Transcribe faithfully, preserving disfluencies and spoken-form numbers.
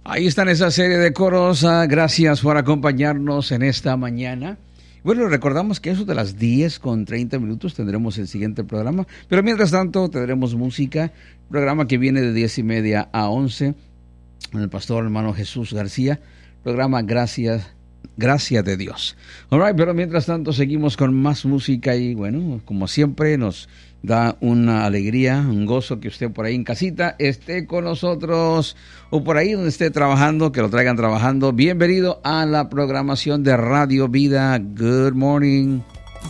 Ahí están esa serie de coros. Ah, gracias por acompañarnos en esta mañana. Bueno, recordamos que eso de las diez con treinta minutos tendremos el siguiente programa. Pero mientras tanto tendremos música. Programa que viene de diez y media a once. Con el pastor hermano Jesús García. Programa Gracias, Gracia de Dios. All right, pero mientras tanto seguimos con más música. Y bueno, como siempre nos da una alegría, un gozo que usted por ahí en casita esté con nosotros o por ahí donde esté trabajando, que lo traigan trabajando. Bienvenido a la programación de Radio Vida. Good morning.